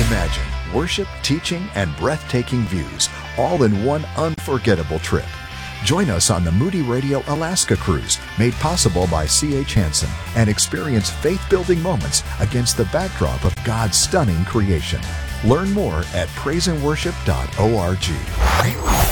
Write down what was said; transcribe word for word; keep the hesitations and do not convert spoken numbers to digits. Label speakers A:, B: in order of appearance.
A: Imagine worship, teaching, and breathtaking views, all in one unforgettable trip. Join us on the Moody Radio Alaska Cruise, made possible by C H Hansen, and experience faith-building moments against the backdrop of God's stunning creation. Learn more at praise and worship dot org.